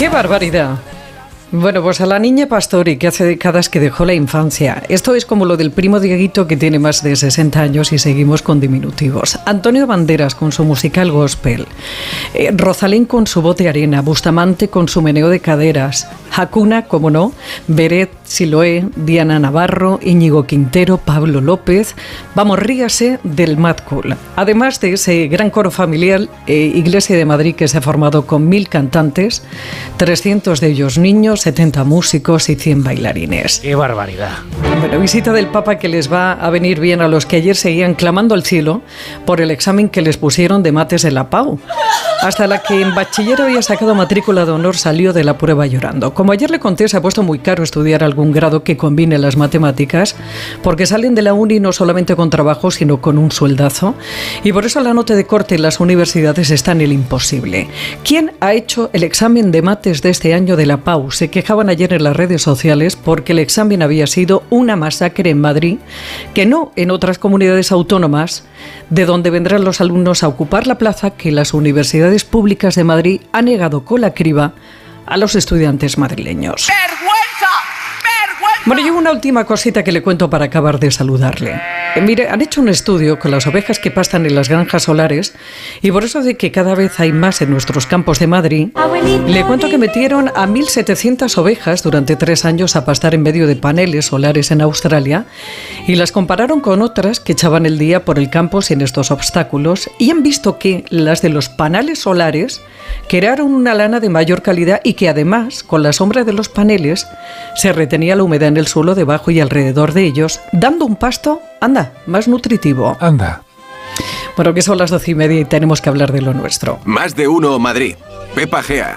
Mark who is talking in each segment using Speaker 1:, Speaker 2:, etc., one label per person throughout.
Speaker 1: ¡Qué barbaridad! Bueno, pues a la niña Pastori, que hace décadas que dejó la infancia. Esto es como lo del primo Dieguito, que tiene más de 60 años y seguimos con diminutivos. Antonio Banderas con su musical gospel. Rosalén con su bote arena. Bustamante con su meneo de caderas. Hakuna, como no. Beret, Siloé, Diana Navarro, Íñigo Quintero, Pablo López. Vamos, ríase del Mad Cool. Además de ese gran coro familiar, Iglesia de Madrid, que se ha formado con 1000 cantantes, 300 de ellos niños, 70 músicos y 100 bailarines.
Speaker 2: ¡Qué barbaridad!
Speaker 1: Bueno, visita del Papa que les va a venir bien a los que ayer seguían clamando al cielo por el examen que les pusieron de mates de la PAU. Hasta la que en bachiller había sacado matrícula de honor salió de la prueba llorando. Como ayer le conté, se ha puesto muy caro estudiar algún grado que combine las matemáticas, porque salen de la uni no solamente con trabajo, sino con un sueldazo. Y por eso la nota de corte en las universidades está en el imposible. ¿Quién ha hecho el examen de mates de este año de la PAU? Se quejaban ayer en las redes sociales porque el examen había sido una masacre en Madrid, que no en otras comunidades autónomas, de donde vendrán los alumnos a ocupar la plaza que las universidades públicas de Madrid han negado con la criba a los estudiantes madrileños. Bueno, y una última cosita que le cuento para acabar de saludarle. Mire, han hecho un estudio con las ovejas que pastan en las granjas solares y por eso de que cada vez hay más en nuestros campos de Madrid, le cuento que metieron a 1.700 ovejas durante 3 años a pastar en medio de paneles solares en Australia y las compararon con otras que echaban el día por el campo sin estos obstáculos y han visto que las de los paneles solares crearon una lana de mayor calidad y que además, con la sombra de los paneles, se retenía la humedad en el suelo debajo y alrededor de ellos, dando un pasto, anda, más nutritivo.
Speaker 3: Anda.
Speaker 1: Bueno, que son las 12:30 y tenemos que hablar de lo nuestro.
Speaker 4: Más de uno Madrid. Pepa Gea.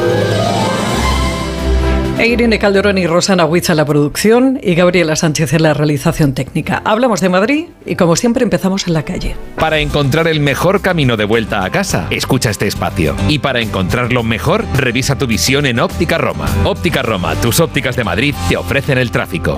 Speaker 1: Irene Calderón y Rosana Huiza en la producción y Gabriela Sánchez en la realización técnica. Hablamos de Madrid y como siempre empezamos en la calle.
Speaker 5: Para encontrar el mejor camino de vuelta a casa, escucha este espacio. Y para encontrarlo mejor, revisa tu visión en Óptica Roma. Óptica Roma, tus ópticas de Madrid te ofrecen el tráfico.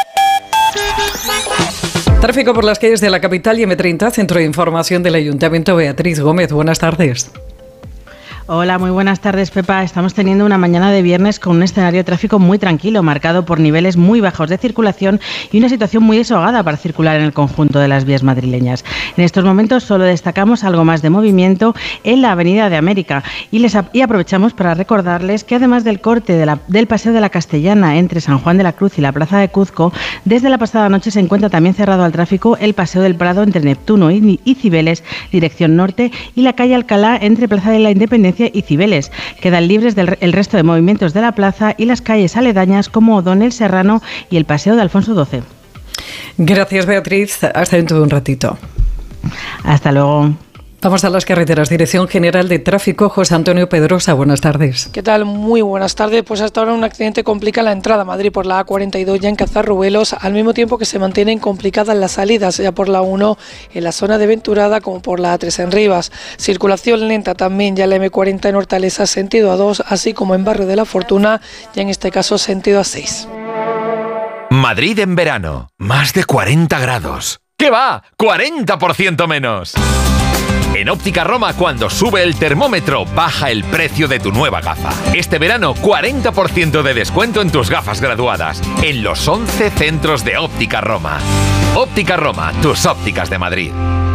Speaker 1: Tráfico por las calles de la capital y M30, Centro de Información del Ayuntamiento. Beatriz Gómez, buenas tardes.
Speaker 6: Hola, muy buenas tardes, Pepa. Estamos teniendo una mañana de viernes con un escenario de tráfico muy tranquilo, marcado por niveles muy bajos de circulación y una situación muy desahogada para circular en el conjunto de las vías madrileñas. En estos momentos solo destacamos algo más de movimiento en la Avenida de América y aprovechamos para recordarles que además del corte del Paseo de la Castellana entre San Juan de la Cruz y la Plaza de Cuzco, desde la pasada noche se encuentra también cerrado al tráfico el Paseo del Prado entre Neptuno y Cibeles, dirección norte, y la calle Alcalá entre Plaza de la Independencia y Cibeles. Quedan libres el resto de movimientos de la plaza y las calles aledañas como O'Donnell Serrano y el Paseo de Alfonso XII.
Speaker 1: Gracias, Beatriz. Hasta dentro de un ratito.
Speaker 6: Hasta luego.
Speaker 1: Vamos a las carreteras. Dirección General de Tráfico, José Antonio Pedrosa. Buenas tardes.
Speaker 7: ¿Qué tal? Muy buenas tardes. Pues hasta ahora un accidente complica la entrada a Madrid por la A42 ya en Cazarrubelos, al mismo tiempo que se mantienen complicadas las salidas ya por la 1 en la zona de Venturada como por la A3 en Rivas. Circulación lenta también ya la M40 en Hortaleza sentido A2, así como en Barrio de la Fortuna, ya en este caso sentido A6.
Speaker 5: Madrid en verano, más de 40 grados. ¿Qué va? ¡40% menos! En Óptica Roma, cuando sube el termómetro, baja el precio de tu nueva gafa. Este verano, 40% de descuento en tus gafas graduadas, en los 11 centros de Óptica Roma. Óptica Roma, tus ópticas de Madrid.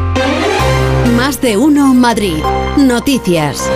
Speaker 8: Más de uno Madrid. Noticias.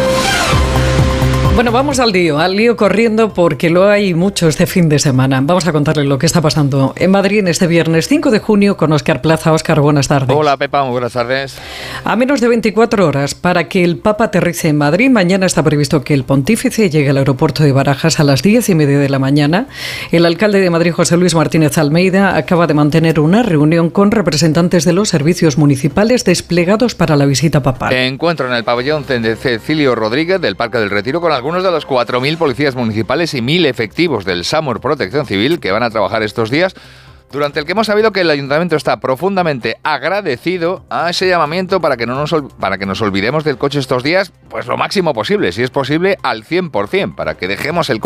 Speaker 1: Bueno, vamos al lío corriendo porque lo hay mucho este fin de semana. Vamos a contarles lo que está pasando en Madrid en este viernes 5 de junio con Óscar Plaza. Óscar, buenas tardes.
Speaker 9: Hola, Pepa, muy buenas tardes.
Speaker 1: A menos de 24 horas para que el Papa aterrice en Madrid, mañana está previsto que el pontífice llegue al aeropuerto de Barajas a las 10:30 de la mañana. El alcalde de Madrid, José Luis Martínez Almeida, acaba de mantener una reunión con representantes de los servicios municipales desplegados para la visita papal.
Speaker 9: Encuentro en el pabellón de Cecilio Rodríguez del Parque del Retiro con algunos de los 4.000 policías municipales y 1.000 efectivos del SAMUR Protección Civil que van a trabajar estos días, durante el que hemos sabido que el Ayuntamiento está profundamente agradecido a ese llamamiento para que nos olvidemos del coche estos días, pues lo máximo posible, si es posible al 100%, para que dejemos el